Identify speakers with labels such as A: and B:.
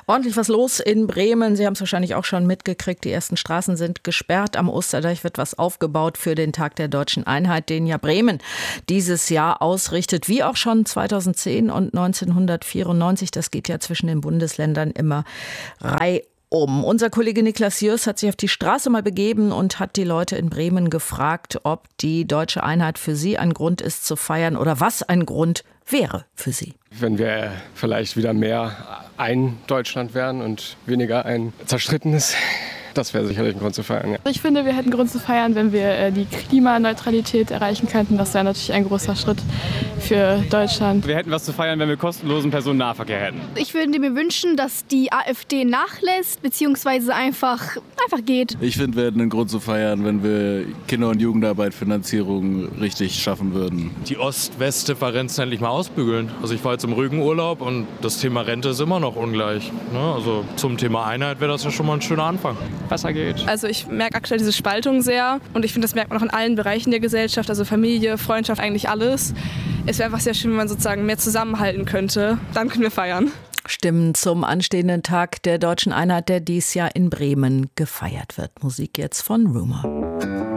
A: Ordentlich was los in Bremen. Sie haben es wahrscheinlich auch schon mitgekriegt. Die ersten Straßen sind gesperrt. Am Osterdeich wird was aufgebaut für den Tag der Deutschen Einheit, den ja Bremen dieses Jahr ausrichtet. Wie auch schon 2010 und 1994. Das geht ja zwischen den Bundesländern immer reihum. Unser Kollege Niklas Jörs hat sich auf die Straße mal begeben und hat die Leute in Bremen gefragt, ob die Deutsche Einheit für sie ein Grund ist zu feiern oder was ein Grund wäre für sie.
B: Wenn wir vielleicht wieder mehr ein Deutschland wären und weniger ein zerstrittenes, das wäre sicherlich ein Grund zu feiern. Ja.
C: Ich finde, wir hätten Grund zu feiern, wenn wir die Klimaneutralität erreichen könnten. Das wäre natürlich ein großer Schritt für Deutschland.
D: Wir hätten was zu feiern, wenn wir kostenlosen Personennahverkehr hätten.
E: Ich würde mir wünschen, dass die AfD nachlässt, beziehungsweise einfach geht.
F: Ich finde, wir hätten einen Grund zu feiern, wenn wir Kinder- und Jugendarbeit-Finanzierung richtig schaffen würden.
G: Die Ost-West-Differenz endlich mal ausbügeln. Also ich war jetzt im Rügenurlaub und das Thema Rente ist immer noch ungleich. Also zum Thema Einheit wäre das ja schon mal ein schöner Anfang.
C: Besser geht.
H: Also ich merke aktuell diese Spaltung sehr und ich finde, das merkt man auch in allen Bereichen der Gesellschaft, also Familie, Freundschaft, eigentlich alles. Es wäre einfach sehr schön, wenn man sozusagen mehr zusammenhalten könnte. Dann können wir feiern.
A: Stimmen zum anstehenden Tag der Deutschen Einheit, der dies Jahr in Bremen gefeiert wird. Musik jetzt von Rumour.